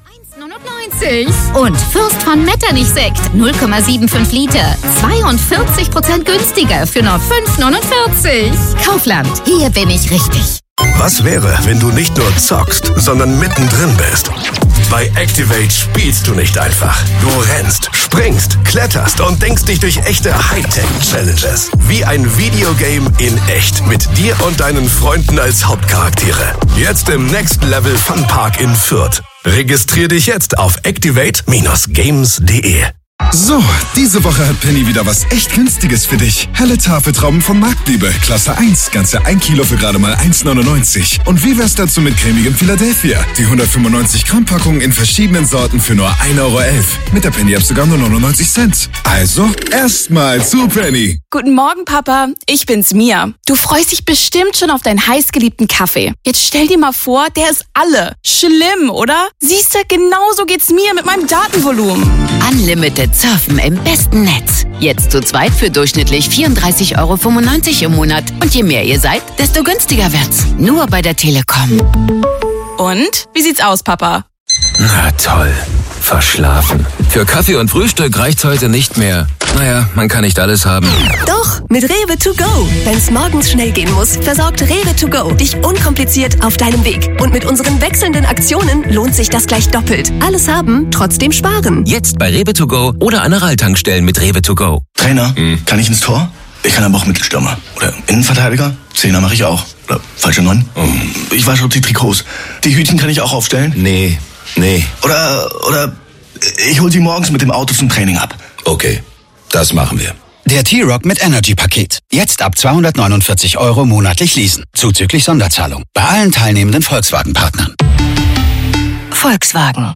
1,99 und Fürst von Metternich-Sekt 0,75 Liter. 42% günstiger für nur 5,49. Kaufland, hier bin ich richtig. Was wäre, wenn du nicht nur zockst, sondern mittendrin bist? Bei Activate spielst du nicht einfach. Du rennst, springst, kletterst und denkst dich durch echte Hightech-Challenges. Wie ein Videogame in echt. Mit dir und deinen Freunden als Hauptcharaktere. Jetzt im Next Level Fun Park in Fürth. Registrier dich jetzt auf activate-games.de. So, diese Woche hat Penny wieder was echt Günstiges für dich. Helle Tafeltrauben von Marktliebe, Klasse 1, ganze 1 Kilo für gerade mal 1,99. Und wie wär's dazu mit cremigem Philadelphia? Die 195 Gramm Packung in verschiedenen Sorten für nur 1,11 Euro. Mit der Penny-App sogar nur 99 Cent. Also, erstmal zu Penny. Guten Morgen, Papa. Ich bin's, Mia. Du freust dich bestimmt schon auf deinen heißgeliebten Kaffee. Jetzt stell dir mal vor, der ist alle. Schlimm, oder? Siehste, genauso geht's mir mit meinem Datenvolumen. Unlimited Surfen im besten Netz. Jetzt zu zweit für durchschnittlich 34,95 Euro im Monat. Und je mehr ihr seid, desto günstiger wird's. Nur bei der Telekom. Und? Wie sieht's aus, Papa? Na toll. Verschlafen. Für Kaffee und Frühstück reicht's heute nicht mehr. Naja, man kann nicht alles haben. Doch, mit Rewe to go. Wenn's morgens schnell gehen muss, versorgt Rewe to go dich unkompliziert auf deinem Weg. Und mit unseren wechselnden Aktionen lohnt sich das gleich doppelt. Alles haben, trotzdem sparen. Jetzt bei Rewe to go oder an Aral-Tankstellen mit Rewe to go. Trainer, kann ich ins Tor? Ich kann aber auch Mittelstürmer. Oder Innenverteidiger? Zehner mache ich auch. Oder falsche 9? Ich wasche auch die Trikots. Die Hütchen kann ich auch aufstellen? Nee. Oder ich hol sie morgens mit dem Auto zum Training ab. Okay, das machen wir. Der T-Rock mit Energy-Paket. Jetzt ab 249 Euro monatlich leasen. Zuzüglich Sonderzahlung. Bei allen teilnehmenden Volkswagen-Partnern. Volkswagen.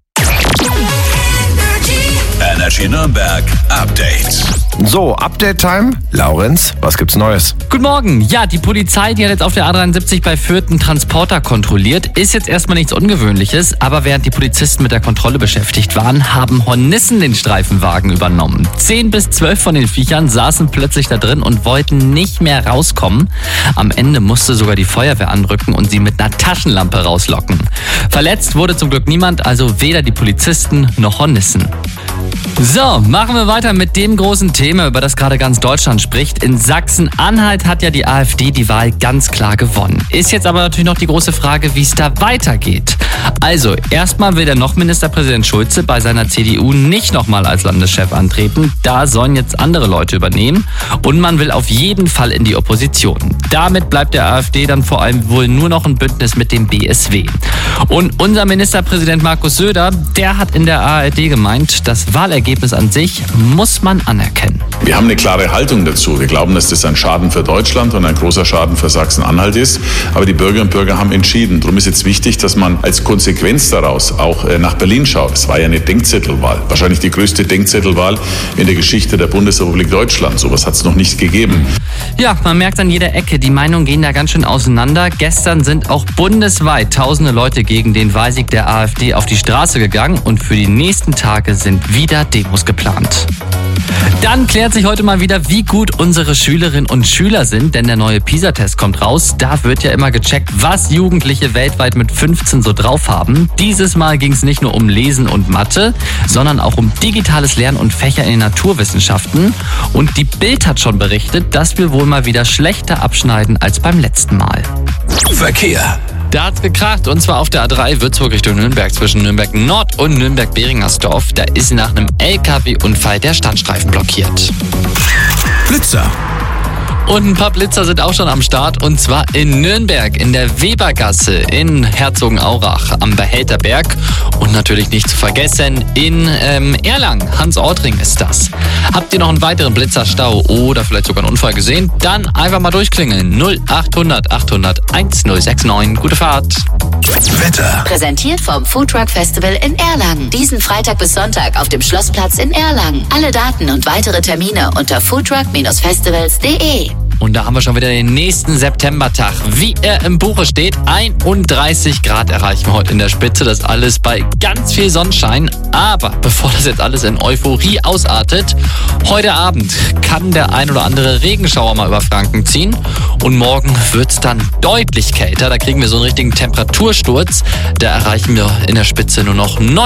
Energy Nürnberg Update. So, Update-Time. Laurenz, was gibt's Neues? Guten Morgen. Ja, die Polizei, die hat jetzt auf der A73 bei Fürth einen Transporter kontrolliert. Ist jetzt erstmal nichts Ungewöhnliches, aber während die Polizisten mit der Kontrolle beschäftigt waren, haben Hornissen den Streifenwagen übernommen. 10 bis 12 von den Viechern saßen plötzlich da drin und wollten nicht mehr rauskommen. Am Ende musste sogar die Feuerwehr anrücken und sie mit einer Taschenlampe rauslocken. Verletzt wurde zum Glück niemand, also weder die Polizisten noch Hornissen. So, machen wir weiter mit dem großen Thema, über das gerade ganz Deutschland spricht. In Sachsen-Anhalt hat ja die AfD die Wahl ganz klar gewonnen. Ist jetzt aber natürlich noch die große Frage, wie es da weitergeht. Also, erstmal will der noch Ministerpräsident Schulze bei seiner CDU nicht nochmal als Landeschef antreten. Da sollen jetzt andere Leute übernehmen. Und man will auf jeden Fall in die Opposition. Damit bleibt der AfD dann vor allem wohl nur noch ein Bündnis mit dem BSW. Und unser Ministerpräsident Markus Söder, der hat in der ARD gemeint, das Wahlergebnis an sich muss man anerkennen. Wir haben eine klare Haltung dazu. Wir glauben, dass das ein Schaden für Deutschland und ein großer Schaden für Sachsen-Anhalt ist. Aber die Bürgerinnen und Bürger haben entschieden. Darum ist jetzt wichtig, dass man als Konsequenz daraus auch nach Berlin schaut. Es war ja eine Denkzettelwahl. Wahrscheinlich die größte Denkzettelwahl in der Geschichte der Bundesrepublik Deutschland. Sowas hat es noch nicht gegeben. Ja, man merkt an jeder Ecke, die Meinungen gehen da ganz schön auseinander. Gestern sind auch bundesweit tausende Leute gegen den Wahlsieg der AfD auf die Straße gegangen und für die nächsten Tage sind wieder Demos geplant. Dann klärt sich heute mal wieder, wie gut unsere Schülerinnen und Schüler sind, denn der neue PISA-Test kommt raus. Da wird ja immer gecheckt, was Jugendliche weltweit mit 15 so drauf haben. Dieses Mal ging es nicht nur um Lesen und Mathe, sondern auch um digitales Lernen und Fächer in den Naturwissenschaften. Und die Bild hat schon berichtet, dass wir wohl mal wieder schlechter abschneiden als beim letzten Mal. Verkehr. Da hat's gekracht, und zwar auf der A3 Würzburg Richtung Nürnberg zwischen Nürnberg Nord und Nürnberg-Beringersdorf. Da ist nach einem LKW-Unfall der Standstreifen blockiert. Blitzer. Und ein paar Blitzer sind auch schon am Start, und zwar in Nürnberg, in der Webergasse, in Herzogenaurach, am Behälterberg und natürlich nicht zu vergessen in Erlangen, Hans-Ortring ist das. Habt ihr noch einen weiteren Blitzerstau oder vielleicht sogar einen Unfall gesehen? Dann einfach mal durchklingeln. 0800 800 1069. Gute Fahrt. Wetter. Präsentiert vom Foodtruck Festival in Erlangen. Diesen Freitag bis Sonntag auf dem Schlossplatz in Erlangen. Alle Daten und weitere Termine unter foodtruck-festivals.de. Und da haben wir schon wieder den nächsten Septembertag. Wie er im Buche steht, 31 Grad erreichen wir heute in der Spitze. Das alles bei ganz viel Sonnenschein. Aber bevor das jetzt alles in Euphorie ausartet, heute Abend kann der ein oder andere Regenschauer mal über Franken ziehen. Und morgen wird es dann deutlich kälter. Da kriegen wir so einen richtigen Temperatursturz. Da erreichen wir in der Spitze nur noch 9